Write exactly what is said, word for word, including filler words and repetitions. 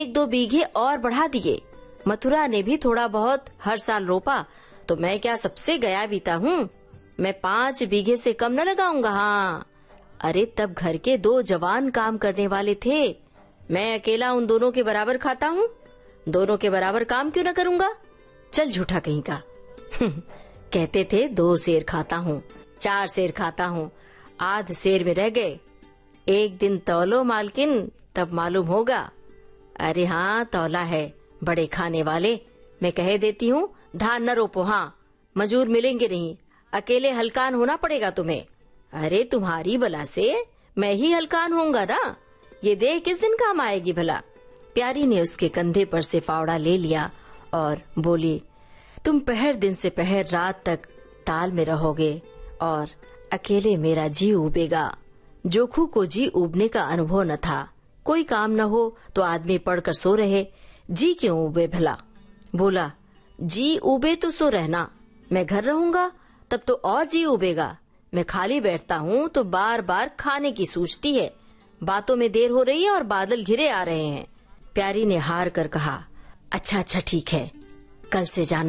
एक दो बीघे और बढ़ा दिए। मथुरा ने भी थोड़ा बहुत हर साल रोपा, तो मैं क्या सबसे गया बीता हूँ? मैं पाँच बीघे से कम न लगाऊंगा। हाँ, अरे तब घर के दो जवान काम करने वाले थे, मैं अकेला उन दोनों के बराबर खाता हूँ? दोनों के बराबर काम क्यों न करूँगा? चल झूठा कहीं का। कहते थे दो सेर खाता हूँ, चार सेर खाता हूँ, आध सेर में रह गए। एक दिन तौलो मालकिन, तब मालूम होगा। अरे हाँ, तौला है, बड़े खाने वाले। मैं कह देती हूँ धान न रोपो। हाँ, मजूर मिलेंगे नहीं, अकेले हलकान होना पड़ेगा तुम्हें। अरे तुम्हारी बला से मैं ही हलकान होऊंगा ना, ये देह किस दिन काम आएगी भला। प्यारी ने उसके कंधे पर से फावड़ा ले लिया और बोली, तुम पहर दिन से पहर रात तक ताल में रहोगे और अकेले मेरा जी उबेगा। जोखू को जी उबने का अनुभव न था। कोई काम न हो तो आदमी पड़कर सो रहे, जी क्यों उबे भला। बोला, जी उबे तो सो रहना, मैं घर रहूंगा तब तो और जी उबेगा। मैं खाली बैठता हूँ तो बार बार खाने की सूझती है। बातों में देर हो रही है और बादल घिरे आ रहे हैं। प्यारी ने हार कर कहा, अच्छा अच्छा ठीक है, कल से जाना